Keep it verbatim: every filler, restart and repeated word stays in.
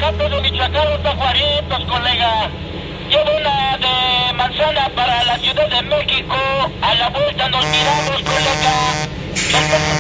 aguacates de Michoacán, los tajuaritos, colega. Llevo una de manzana para la Ciudad de México. A la vuelta nos miramos, colega.